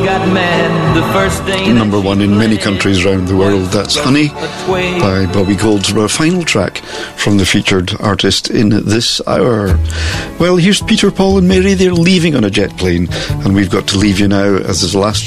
got mad the first day. Number one in many countries around the world. That's Honey by Bobby Goldsboro. A final track from the featured artist in this hour. Well, here's Peter, Paul and Mary. They're leaving on a jet plane, and we've got to leave you now as is the last